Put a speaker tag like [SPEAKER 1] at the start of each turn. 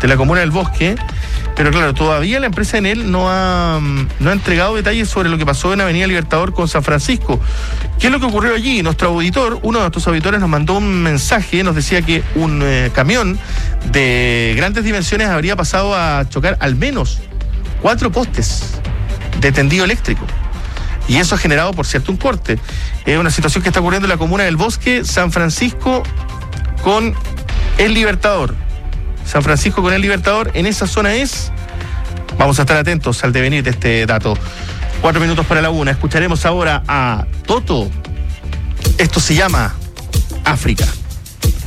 [SPEAKER 1] de la comuna del Bosque. Pero claro, todavía la empresa Enel no ha entregado detalles sobre lo que pasó en Avenida Libertador con San Francisco. ¿Qué es lo que ocurrió allí? Uno de nuestros auditores nos mandó un mensaje, nos decía que un camión de grandes dimensiones habría pasado a chocar al menos 4 postes de tendido eléctrico. Y eso ha generado, por cierto, un corte. Es una situación que está ocurriendo en la comuna del Bosque, San Francisco con el Libertador. San Francisco con el Libertador, en esa zona es. Vamos a estar atentos al devenir de este dato. 4 minutos para la 1. Escucharemos ahora a Toto. Esto se llama África.